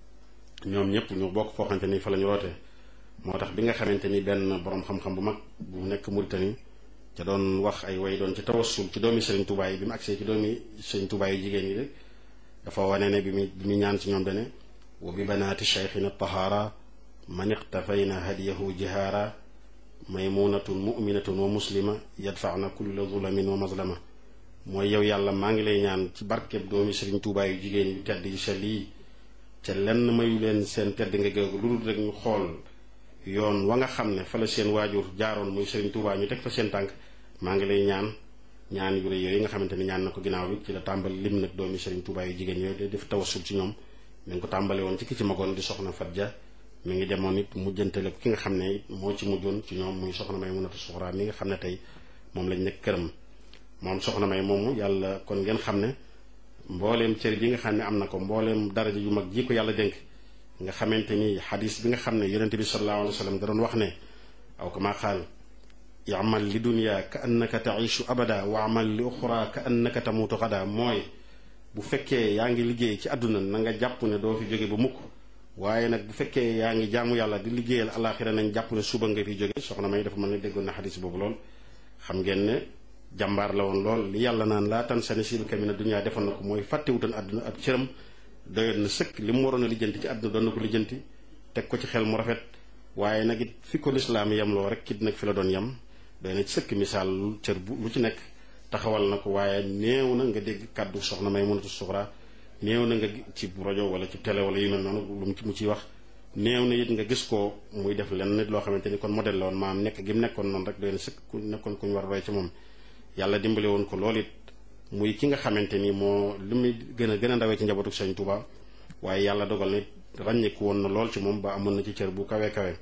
ñoom ñëpp ñu bokk foo xamante ni fa la ñu rootee moo tax bi nga xamante ni benn borom xam-xam bu mag bu nekk Mauritanie ca doon wax ay way doon ci tawassul ci doomi Serigne Touba yi bi mu agsee ci doomi Serigne Touba yi jigéen yi rek dafa wane ne bi mu bi mu ñaan ci ñoom dane wa bi banaati cheikhina tahara man iqtafayna hadiyahu jihaara maymunatun muminatun wa muslima yadfaana kulla zulamin wa mazlama mooy yow yàlla maa ngi lay ñaan ci barkeb doomi Serigne Touba yu jigéen yu tedd yu sell yi ca lenn mayu leen seen tedd nga géegu lu dul rek ñu xool yoon wa nga xam ne fa la seen waajur jaaroon muy Serigne Touba ñu teg fa seen tànk maa ngi lay ñaan ñaan yu rëy yooyu nga xamante ni ñaan na ko ginnaaw bi ci la tàmbali lim nag doomi Serigne Touba yu jigéen yooyu de def tawassul ci ñoom mi ngi ko tàmbale woon ci ki ci magoon di soxna Fat Dia mi ngi demoon it mujjantale ko ki nga xam ne moo ci mujjoon ci ñoom muy soxna may mënatu suxraa mi nga xam ne tey moom lañ nekk këram moom soxna may moomu yàlla kon ngeen xam ne mbooleem cër bi nga xam ne am na ko mbooleem daraja yu mag ji ko yàlla dénk nga xamante ni xadis bi nga xam ne yonente bi sallallahu alayhi wa sallam da doon wax ne aw kama qaal yamal li dunya ka annaka taishu abada wa amal li uxra ka annaka tamutu xada mooy bu fekkee yaa ngi liggéey ci àdduna na nga jàpp ne doo fi jóge ba mukk waaye nag bu fekkee yaa ngi jaamu yàlla di liggéeyal alaxira nañ jàpp ne suba nga fi jóge soxna may dafa mën ne déggoon na xadis boobu lool xam ngeen ne jàmbaar la woon lool li yàlla naan laa tan sa nasiibaka mina dunya defoon na ko mooy fàttewutoon àdduna ab cëram doyoon na sëkk li mu waroon a lijjanti ci àdduna doon na ko lijjanti teg ko ci xel mu rafet waaye nag it fi ko lislaam yemloo rek kit nag fi la doon yem doy na ci sëkk misaal lu cër bu lu ci nekk taxawal na ko waaye néew na nga dégg kàddu soxna may mënatu suxraa néew na nga ci rajo wala ci télé wala yu mel noonu lu mu ciy wax néew na it nga gis ko muy def lenn nit loo xamante ni kon modèle la woon maam nekk gi mu nekkoon noonu rek doy na sëkk ku nekkoon ku ñu war a roy ci moom yàlla dimbale woon ko loolu it muy ki nga xamante ni moo li muy gën a gën a ndawee ci njabootu Sëñ Tuubaa waaye yàlla dogal na ràññeeku woon na lool ci moom ba amoon na ci cër bu kawe kawe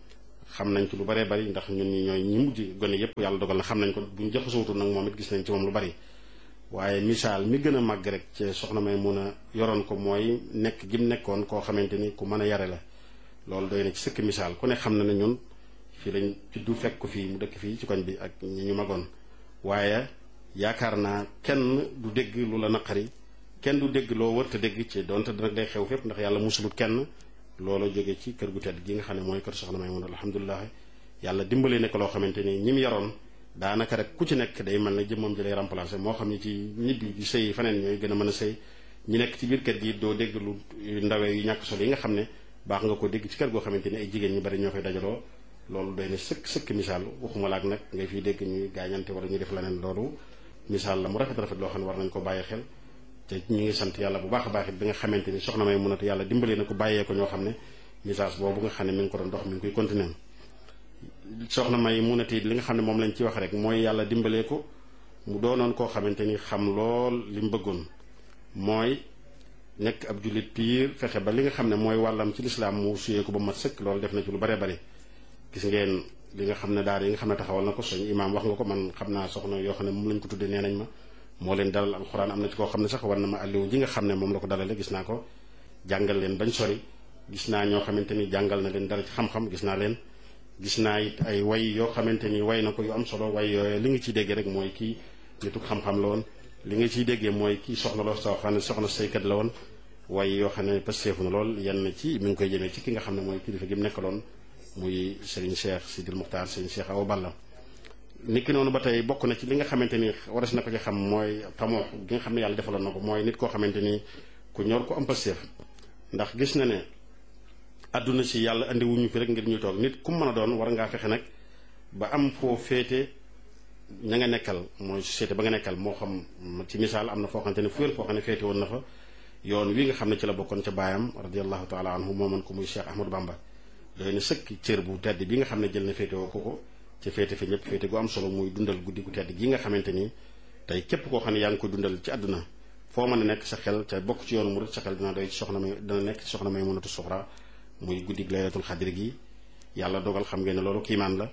xam nañ ci lu baree bari ndax ñun ñi ñooy ñi mujj gone yépp yàlla dogal na xam nañ ko buñ jaxasootul nag moom it gis nañ ci moom lu bari waaye misaal mi gën a màgg rek ci soxna may mun a yoroon ko mooy nekk gi mu nekkoon koo xamante ni ku mën a yare la loolu doy na ci sëkk misaal ku ne xam na ne ñun fii lañ juddu fekk ko fii mu dëkk fii ci koñ bi ak ñi ñu magoon waaye yaakaar naa kenn du dégg lu la naqari kenn du dégg loo wërta dégg ci donte nag day xew fépp ndax yàlla musulut kenn loolu jóge ci kër gu tedd gi nga xam ne mooy kër soxna may mun alhamdulilah yàlla dimbali ne ko loo xamante ni ñi mu yaroon daanaka rek ku ci nekk day mel ne jëmmam ji lay remplacer moo xam ne ci ñibbi di sëy faneen ñooy gën a mën a sëy ñi nekk ci biir kër gi doo dégg lu ndawee yu ñàkk solo yi nga xam ne baax nga ko dégg ci kër goo xamante ni ay jigéen ñu bari ñoo fay dajaloo loolu doy na sëkk sëkk misaal waxuma laak nag ngay fiy dégg ñuy gaañante wala ñuy def leneen loolu misaal la mu rafet rafet loo xam ne war nañ ko bàyyi xel te ñu ngi sant yàlla bu baax a baax it bi nga xamante ni soxna may munatu yàlla dimbali na ko bàyyee ko ñoo xam ne message boobu nga xam ne mi ngi ko doon dox mi ngi koy continuer soxna may munatu it li nga xam ne moom lañ ci wax rek mooy yàlla dimbalee ko mu doonoon koo xamante ni xam lool li mu bëggoon mooy nekk ab jullit piir fexe ba li nga xam ne mooy wàllam ci lislaam mu suyee ko ba mat sëkk loolu def na ci lu bare bare gis ngeen li nga xam ne daara yi nga xam ne taxawal na ko suñu imaam wax nga ko man xam naa soxna yoo xam ne moom lañ ko tuddee nee nañ ma moo leen dalal alxuraan am na ci koo xam ne sax war na ma alliwu ji nga xam ne moom la ko dalale gis naa ko jàngal leen bañ sori gis naa ñoo xamante ni jàngal na leen dara ci xam-xam gis naa leen gis naa it ay way yoo xamante ni way na ko yu am solo way yooyu li nga ciy déggee rek mooy kii nitu xam-xam la woon li nga ciy déggee mooy kii soxna la soo xam ne soxna saykat la woon way yoo xam ne pasteefu na lool yenn ci mi ngi koy jëmee ci ki nga xam ne mooy kilifa gi mu nekkaloon muy Serigne Cheikh Sidil Muxtaar Serigne Cheikh Awa Balla nit ki noonu ba tey bokk na ci li nga xamante ni waras na ko ci xam mooy tamoo gi nga xam ne yàlla defaloon na ko mooy nit koo xamante ni ku ñor ko am pasteef ndax gis na ne àdduna si yàlla andi wuñu fi rek ngir ñu toog nit ku mën a doon war ngaa fexe nag ba am foo féete ña nga nekkal mooy société ba nga nekkal moo xam ci misaal am na foo xamante ne fuyal foo xam ne féete woon na fa yoon wi nga xam ne ci la bokkoon ca baayam radiallahu taala anhu mooman ko muy Cheikh Ahmadou Bamba doy na sëkk cër bu tedd bi nga xam ne jël na féete woo ko ko ci féete fi ñëpp féete gu am solo muy dundal guddi gu tedd gi nga xamante ni tey képp koo xam ne yaa ngi koy dundal ci àdduna foo mën a nekk sa xel ca bokk ci yoon murid sa xel dina doy ci soxna may dina nekk ci soxna may mënatu suxra muy guddi laylatul xadri gi yàlla dogal xam ngeen ne loolu kiimaan la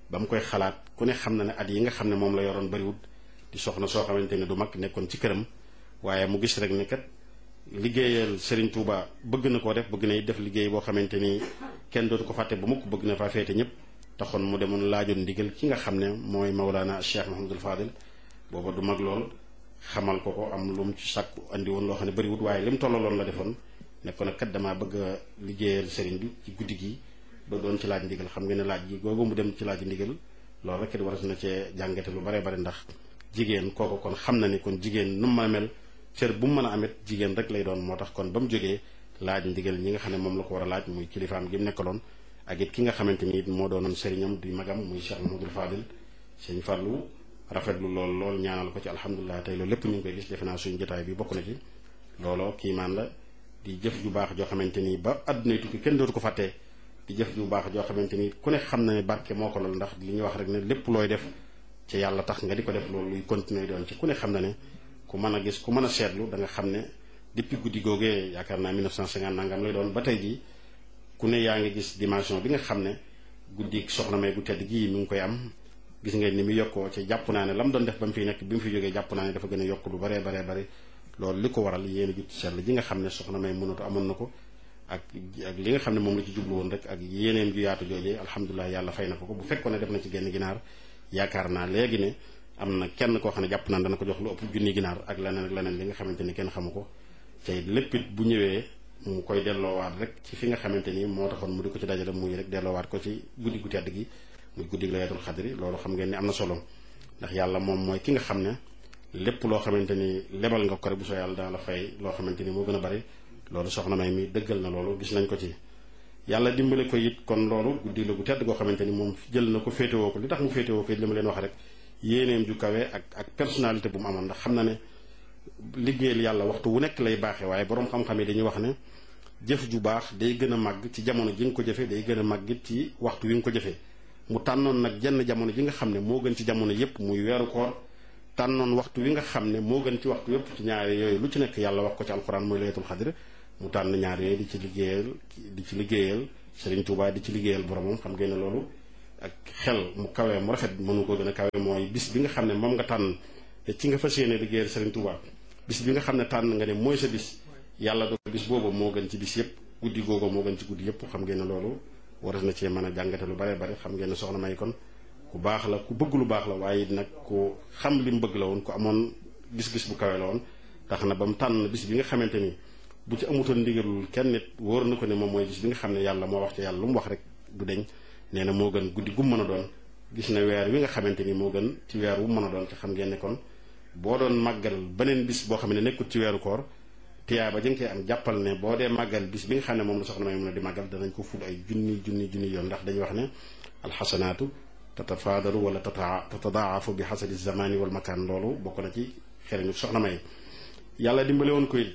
ba mu koy xalaat ku ne xam na ne at yi nga xam ne moom la yoroon bariwut di soxna soo xamante ne du mag nekkoon ci këram waaye mu gis rek ne kat liggéeyal Serigne Touba bëgg na koo def bëgg na def liggéey boo xamante ni kenn dootu ko fàtte ba mukk bëgg na faa féete ñëpp taxoon mu demoon laajoon ndigal ki nga xam ne mooy Mawlana Cheikh Mouhamadul Fadil booba du mag lool xamal ko ko am lu mu ci sàkku andi woon loo xam ne bariwut waaye li mu tollaloon la defoon ne ko nag kat damaa bëgg a liggéeyal Serigne bi ci guddi gi doo doon ci laaj ndigal xam nga ne laaj gi googu mu dem ci laaj ndigal loolu rek it war na cee jàngate lu bare bare ndax jigéen kooku kon xam na ni kon jigéen nu mu mën a mel cër bu mu mën a amit jigéen rek lay doon moo tax kon ba mu jógee laaj ndigal ñi nga xam ne moom la ko war a laaj muy kilifaam gi mu nekkaloon ak it ki nga xamante ni moo doonoon sëriñam di magam muy Cheikh Mouhamadoul Fadil sëñ Fallou rafetlu lool lool ñaanal ko ci alhamdulilah tey loolu lépp ñu ngi koy gis defe naa suñu jotaay bi bokk na ci looloo kiimaan la di jëf ju baax joo xamante ni ba àdduna tukki kenn dootu ko fàttee di jëf ju baax joo xamante ni ku ne xam na ne barke moo ko lool ndax li ñuy wax rek ne lépp looy def ci yàlla tax nga di ko def loolu luy continuer doon ci ku ne xam na ne ku mën a gis ku mën a seetlu da nga xam ne depuis guddi googee yaakaar naa mille neuf cent cinquante nangam lay doon ba tey jii ku ne yaa ngi gis dimension bi nga xam ne guddi soxna may bu tedd gii mi ngi koy am gis ngeen ni mu yokkoo ci jàpp naa ne la mu doon def ba mu fiy nekk bi mu fi jógee jàpp naa ne dafa gën a yokk lu baree baree bari loolu li ko waral yéen a jut sell ji nga xam ne soxna may mënatu amoon na ko ak ak li nga xam ne moom la ci jublu woon rek ak yéeneem ju yaatu joojee alhamdulilah yàlla fay na ko ko bu fekkoon ne def na ci genn ginaar yaakaar naa léegi ne am na kenn koo xam ne jàpp naa dana ko jox lu ëpp junni ginaar ak leneen ak leneen li nga xamante ni kenn xamu ko tey lépp it bu ñëwee mu koy delloowaat rek ci fi nga xamante ni moo taxoon mu di ko ci dajale muy rek delloowaat ko ci guddi gu tedd gi muy guddi gi laylatul xadri loolu xam ngeen ni am na solo ndax yàlla moom mooy ki nga xam ne lépp loo xamante ni lebal nga ko rek bu soo yàlla dana la fay loo xamante ni moo gën a bari loolu soxna may mi dëggal na loolu gis nañ ko ci yàlla dimbale ko it kon loolu guddi la gu tedd goo xamante ni moom jël na ko féetewoo ko li tax mu féetewoo ko it li ma leen wax rek yéeneem ju kawe ak ak personnalité bu mu amoon ndax xam na ne liggéeyal yàlla waxtu wu nekk lay baaxee waaye boroom xam-xam yi dañuy wax ne jëf ju baax day gën a màgg ci jamono ji nga ko jëfee day gën a màgg it ci waxtu wi nga ko jëfee mu tànnoon nag jenn jamono ji nga xam ne moo gën ci jamono yépp muy weeru koor tànnoon waxtu wi nga xam ne moo gën ci waxtu yépp ci ñaari yooyu lu ci nekk yàlla wax ko ci alxuraan mooy laylatul xadr mu tànn ñaar yooyu di ci liggéeyal di ci liggéeyal Serigne Touba di ci liggéeyal boromam xam ngeen ne loolu ak xel mu kawee mu rafet mënu ko gën a kawe mooy bis bi nga xam ne moom nga tànn te ci nga fas yéene liggéeyal Serigne Touba bis bi nga xam ne tànn nga ne mooy sa bis yàlla do bis boobu moo gën ci bis yépp guddi googu moo gën ci guddi yépp xam ngeen ne loolu war na cee mën a jàngate lu bare bare xam ngeen ne soxna may kon ku baax la ku bëgg lu baax la waaye nag ku xam li mu bëgg la woon ku amoon gis-gis bu kawe la woon tax na ba mu tànn bis bi nga xamante ni bu ci amutoon ndigalul kenn nit wóor na ko ne moom mooy bis bi nga xam ne yàlla moo wax ci yàlla lu mu wax rek du deñ nee na moo gën guddi gu mu mën a doon gis na weer wi nga xamante ni moo gën ci weer wu mën a doon te xam ngeen ne kon boo doon màggal beneen bis boo xam ne nekkul ci weeru koor tiyaa ba jëng koy am jàppal ne boo dee màggal bis bi nga xam ne moom la soxna may mën a di màggal danañ ko ful ay junni junni junni yoon ndax dañuy wax ne alxasanaatu tatafaadalu wala tata tatadaafu bi xasadi zamani wal makaan loolu bokk na ci xereñu soxna may yàlla dimbale woon ko it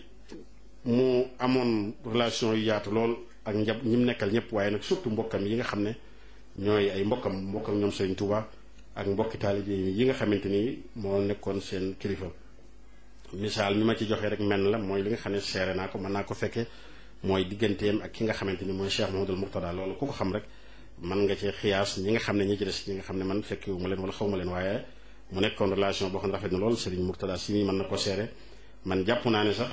mu amoon relation yu yaatu lool ak njab ñi mu nekkal ñëpp waaye nag surtout mbokkam yi nga xam ne ñooy ay mbokkam mbokkam ñoom Serigne Touba ak mbokki taalibe yi nga xamante ni moo nekkoon seen kilifa misaal mi ma ci joxe rek menn la mooy li nga xam ne seere naa ko mën naa ko fekke mooy digganteem ak ki nga xamante ni mooy Cheikh Mouhamadoul Mourtada loolu ku ko xam rek mën nga ci xiyaas ñi nga xam ne ñi ci des ñi nga xam ne man fekkewu ma leen wala xaw ma leen waaye mu nekkoon relation boo xam ne rafet na lool Serigne Mourtada si mi mën na ko seere man jàpp naa ne sax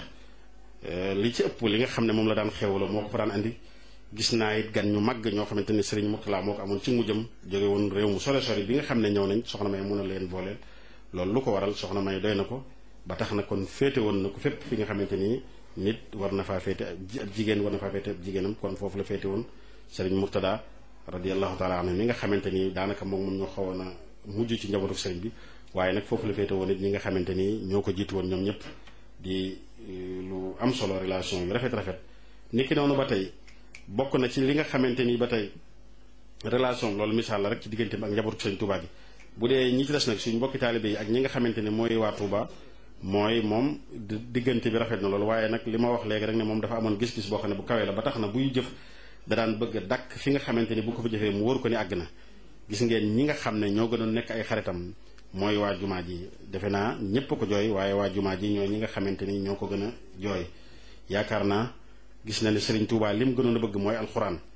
li ci ëpp li nga xam ne moom la daan xewloo moo ko fa daan andi gis naa it gan ñu màgg ñoo xamante ni Serigne Mourtada moo ko amoon ci mujjam jóge woon réew mu sore sore bi nga xam ne ñëw nañ soxna may mun a leen booleel loolu lu ko waral soxna may doy na ko ba tax na kon féete woon na ko fépp fi nga xamante ni nit war na faa féete ab jigéen war na faa féete ab jigéenam kon foofu la féete woon Serigne Mourtada radiyallahu taala anhu mi nga xamante ni daanaka moom moom ñoo xawoon a mujj ci njabootu Serigne bi waaye nag foofu la féete woon it ñi nga xamante ni ñoo ko jiitu woon ñoom ñëpp di lu am solo relation yu rafet rafet niki noonu ba tey bokk na ci li nga xamante ni ba tey relation loolu misaal la rek ci diggante bi ak njabootu Serigne Touba gi bu dee ñi ci des nag suñ mbokki taalibe yi ak ñi nga xamante ne mooy waa Touba mooy moom diggante bi rafet na loolu waaye nag li ma wax léegi rek ne moom dafa amoon gis-gis boo xam ne bu kawee la ba tax na buy jëf da daan bëgg a dakk fi nga xamante ni bu ko fa jëfee mu wóor ko ni àgg na gis ngeen ñi nga xam ne ñoo gënoon nekk ay xaritam mooy waa jumaa ji defe naa ñépp ko jooy waaye waa jumaa ji ñooy ñi nga xamante ni ñoo ko gën a jooy yaakaar naa gis na ne Serigne Touba li mu gënoon a bëgg mooy alxuraan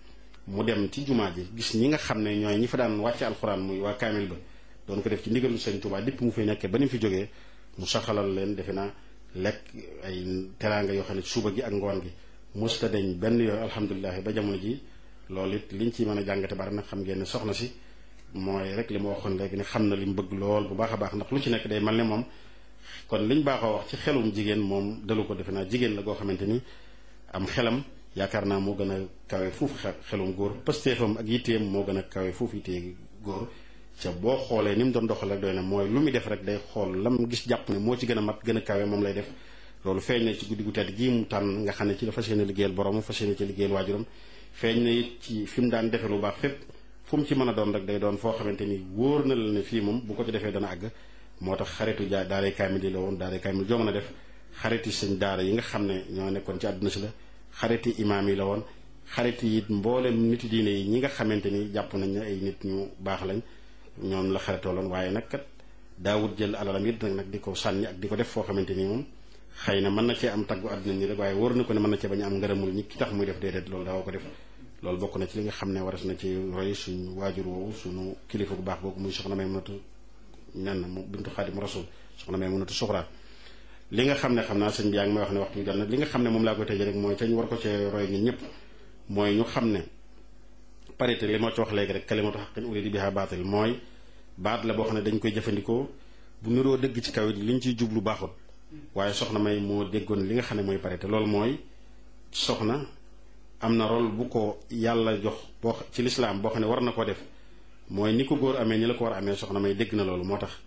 mu dem ci jumaa ji gis ñi nga xam ne ñooy ñi fa daan wàcce alxuraan muy waa kaamil ba doon ko def ci ndigalu Sëriñ Tuubaa dipp mu fi nekkee ba ni fi jógee mu saxalal leen defe naa lekk ay teraanga yoo xam ne suba gi ak ngoon gi musta deñ benn yoon alhamdulilah ba jamono ji loolu it liñ ci mën a jàngate bari nag xam ngeen ne soxna si mooy rek li ma waxoon léegi ne xam na li mu bëgg lool bu baax a baax ndax lu ci nekk day mel ne moom kon liñ baaxoo wax ci xelum jigéen moom dalu ko defe naa jigéen la goo xamante ni am xelam yaakaar naa moo gën a kawe foofu xelum góor pëstéefam ak yitteem moo gën a kawe foofu yittee góor ca boo xoolee ni mu doon doxal rek doy na mooy lu muy def rek day xool lam gis jàpp ne moo ci gën a mat gën a kawe moom lay def loolu feeñ na ci guddi gu tedd gii mu tànn nga xam ne ci la fas yéene liggéeyal borom fas yéene ci liggéeyal waajuram feeñ na it ci fi mu daan defe lu baax fépp fu mu ci mën a doon rek day doon foo xamante ni wóor na la ne fii moom bu ko ci defee dana àgg moo tax xaritu jaa daaray kaamil yi la woon daaray kaamil joo mën a def xariti sëñ daara yi nga xam ne ñoo nekkoon ci àdduna si la xariti imaam yi la woon xariti it mboolem niti diine yi ñi nga xamante ni jàpp nañ ne ay nit ñu baax lañ ñoom la xaritoo loon waaye nag kat daawut jël alalam it nag nag di ko sànni ak di ko def foo xamante ni moom xëy na mën na cee am taggu àdduna ñi rek waaye wóor na ko ne mën na cee bañ a am ngërëmul ñi ki tax muy def déedéet loolu daawoo ko def loolu bokk na ci li nga xam ne waras na ci roy suñu waajur woowu suñu kilifa bu baax boobu muy soxna Maymunatu nen mu bintu Xaadimu Rasuul soxna Maymunatu Suxra li nga xam ne xam naa sëñ bi yaa ngi may wax ne waxtu bi jot nag li nga xam ne moom laa koy tëjee rek mooy ca ñu war ko cee roy ñun ñëpp mooy ñu xam ne parité li ma ci wax léegi rek kalimatu haqqin urida biha baatil mooy baat la boo xam ne dañ koy jëfandikoo bu niroo dëgg ci kaw it liñ ciy jublu baaxul waaye soxna May moo déggoon li nga xam ne mooy parité loolu mooy soxna am na rôle bu ko yàlla jox boo ci lislaam boo xam ne war na koo def mooy ni ko góor amee ni la ko war a amee soxna May dégg na loolu moo tax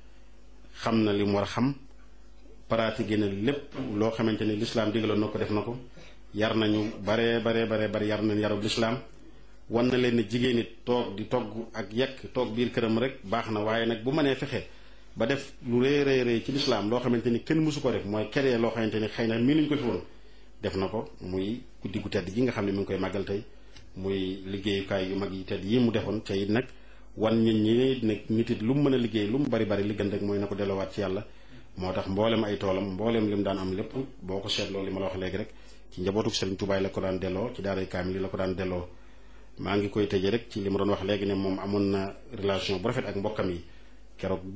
xam na li mu war a xam pratiqué na lépp loo xamante ni lislaam digaloon na ko def na ko yar nañu baree baree baree bari yar nañ yarub lislaam wan na leen ne jigéen it toog di togg ak yekk toog biir këram rek baax na waaye nag bu mënee fexe ba def lu rëy rëy rëy ci lislaam loo xamante ni kenn mësu ko def mooy keree loo xamante ni xëy na mii nuñ ko fi woon def na ko muy guddi gu tedd gi nga xam ne mi ngi koy màggal tey muy liggéeyukaay yu mag yi tedd yi mu defoon ca it nag wan nit ñi nag nit it lu mu mën a liggéey lu mu bari bari li gën rek mooy na ko delloowaat ci yàlla moo tax mboolem ay toolam mboolem li mu daan am lépp boo ko seetloo li ma la wax léegi rek ci njabootuk Sëriñ Tuubaa la ko daan delloo ci daaray kaamil yi la ko daan delloo maa ngi koy tëjee rek ci li ma doon wax léegi ne moom amoon na relation bu rafet ak mbokkam yi keroog